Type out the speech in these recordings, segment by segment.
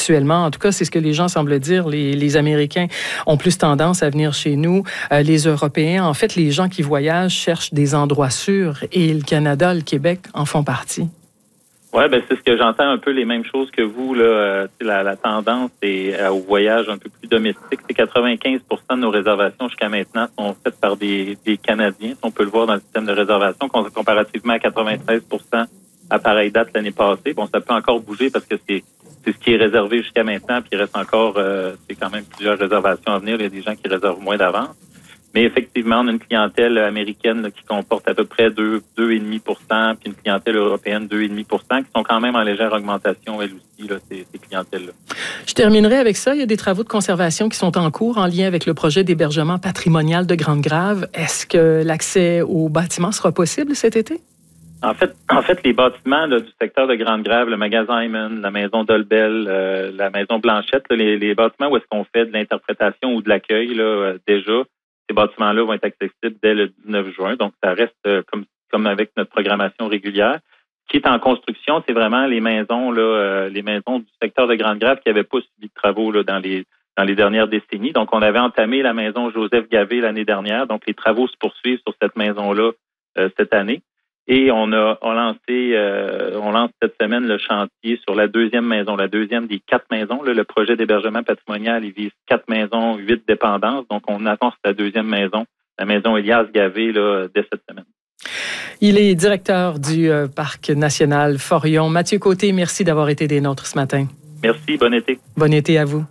actuellement. En tout cas, c'est ce que les gens semblent dire. Les Américains ont plus tendance à venir chez nous. Les Européens, en fait, les gens qui voyagent cherchent des endroits sûrs et le Canada, le Québec en font partie. Oui, c'est ce que j'entends un peu les mêmes choses que vous. Là, la tendance est au voyage un peu plus domestique. C'est 95% de nos réservations jusqu'à maintenant sont faites par des Canadiens. On peut le voir dans le système de réservation, comparativement à 93% à pareille date l'année passée. Bon, ça peut encore bouger parce que c'est ce qui est réservé jusqu'à maintenant, puis il reste encore c'est quand même plusieurs réservations à venir. Il y a des gens qui réservent moins d'avance. Mais effectivement, on a une clientèle américaine là, qui comporte à peu près 2,5%, puis une clientèle européenne 2,5%, qui sont quand même en légère augmentation, elles aussi, là, ces clientèles-là. Je terminerai avec ça. Il y a des travaux de conservation qui sont en cours en lien avec le projet d'hébergement patrimonial de Grande-Grave. Est-ce que l'accès aux bâtiments sera possible cet été? En fait, les bâtiments là, du secteur de Grande-Grave, le magasin Hyman, la maison Dolbel, la maison Blanchette, là, les bâtiments où est-ce qu'on fait de l'interprétation ou de l'accueil, là, déjà, ces bâtiments-là vont être accessibles dès le 19 juin. Donc, ça reste comme avec notre programmation régulière. Ce qui est en construction, c'est vraiment les maisons du secteur de Grande-Grave qui n'avaient pas subi de travaux là, dans les dernières décennies. Donc, on avait entamé la maison Joseph Gavé l'année dernière. Donc, les travaux se poursuivent sur cette maison-là cette année. Et on lance cette semaine le chantier sur la deuxième maison, la deuxième des 4 maisons. Là, le projet d'hébergement patrimonial, il vise 4 maisons, 8 dépendances. Donc, on annonce la deuxième maison, la maison Elias Gavé, là, dès cette semaine. Il est directeur du Parc national Forillon. Mathieu Côté, merci d'avoir été des nôtres ce matin. Merci, bon été. Bon été à vous.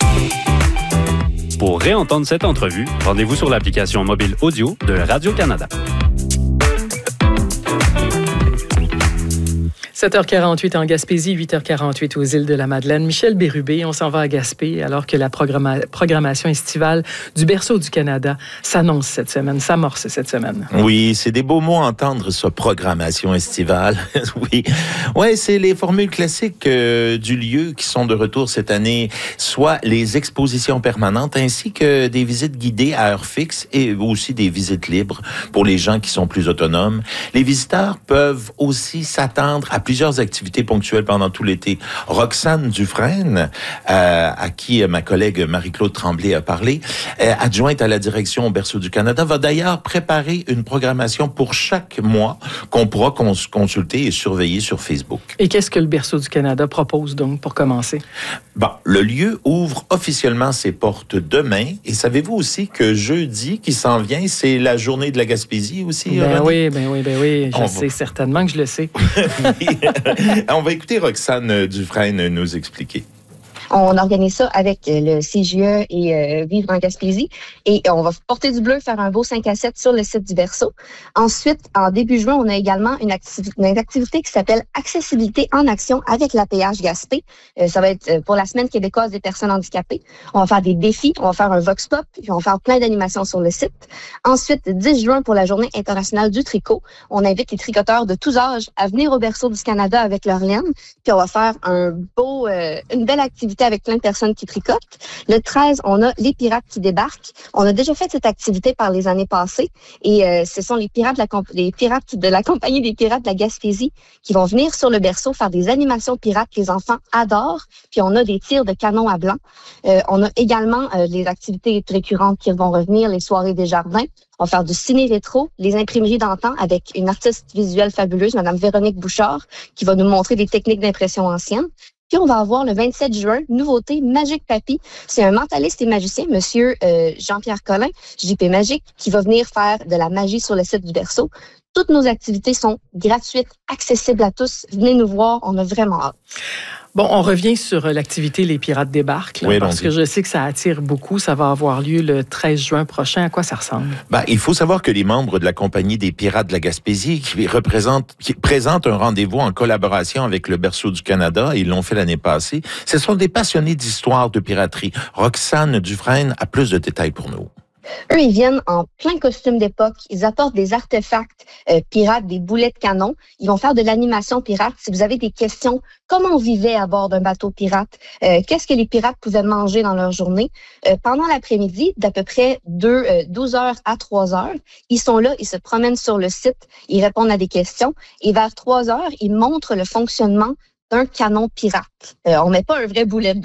Pour réentendre cette entrevue, rendez-vous sur l'application mobile audio de Radio-Canada. 7h48 en Gaspésie, 8h48 aux îles de la Madeleine. Michel Bérubé, on s'en va à Gaspé alors que la programmation estivale du Berceau du Canada s'annonce cette semaine, s'amorce cette semaine. Oui, c'est des beaux mots à entendre, ça, programmation estivale. Oui, ouais, c'est les formules classiques du lieu qui sont de retour cette année, soit les expositions permanentes ainsi que des visites guidées à heure fixe et aussi des visites libres pour les gens qui sont plus autonomes. Les visiteurs peuvent aussi s'attendre à plusieurs activités ponctuelles pendant tout l'été. Roxane Dufresne, à qui ma collègue Marie-Claude Tremblay a parlé, adjointe à la direction au Berceau du Canada, va d'ailleurs préparer une programmation pour chaque mois qu'on pourra consulter et surveiller sur Facebook. Et qu'est-ce que le Berceau du Canada propose donc pour commencer? Bon, le lieu ouvre officiellement ses portes demain. Et savez-vous aussi que jeudi qui s'en vient, c'est la journée de la Gaspésie aussi? Ben oui. Je sais certainement que je le sais. On va écouter Roxane Dufresne nous expliquer. On organise ça avec le CGE et Vivre en Gaspésie. Et on va porter du bleu, faire un beau 5 à 7 sur le site du Berceau. Ensuite, en début juin, on a également une activité qui s'appelle Accessibilité en action avec l'APH Gaspé. Ça va être pour la Semaine québécoise des personnes handicapées. On va faire des défis, on va faire un vox pop, puis on va faire plein d'animations sur le site. Ensuite, 10 juin, pour la Journée internationale du tricot, on invite les tricoteurs de tous âges à venir au Berceau du Canada avec leur laine. Puis on va faire une belle activité avec plein de personnes qui tricotent. Le 13, on a les pirates qui débarquent. On a déjà fait cette activité par les années passées et ce sont les pirates de la compagnie des pirates de la Gaspésie qui vont venir sur le Berceau faire des animations pirates que les enfants adorent. Puis on a des tirs de canon à blanc. On a également les activités récurrentes qui vont revenir, les soirées des jardins. On va faire du ciné-rétro, les imprimeries d'antan avec une artiste visuelle fabuleuse, Madame Véronique Bouchard, qui va nous montrer des techniques d'impression anciennes. Puis on va avoir le 27 juin, nouveauté Magic Papy. C'est un mentaliste et magicien, Monsieur Jean-Pierre Collin, JP Magique, qui va venir faire de la magie sur le site du Berceau. Toutes nos activités sont gratuites, accessibles à tous. Venez nous voir, on a vraiment hâte. Bon, on revient sur l'activité Les Pirates débarquent, là, parce que je sais que ça attire beaucoup. Ça va avoir lieu le 13 juin prochain. À quoi ça ressemble? Il faut savoir que les membres de la compagnie des Pirates de la Gaspésie, qui présentent un rendez-vous en collaboration avec le Berceau du Canada, ils l'ont fait l'année passée, ce sont des passionnés d'histoire de piraterie. Roxane Dufresne a plus de détails pour nous. Eux, ils viennent en plein costume d'époque. Ils apportent des artefacts pirates, des boulets de canon. Ils vont faire de l'animation pirate. Si vous avez des questions, comment on vivait à bord d'un bateau pirate? Qu'est-ce que les pirates pouvaient manger dans leur journée? Pendant l'après-midi, d'à peu près 12 heures à 3 heures, ils sont là, ils se promènent sur le site, ils répondent à des questions. Et vers 3 heures, ils montrent le fonctionnement d'un canon pirate. On met pas un vrai boulet dedans.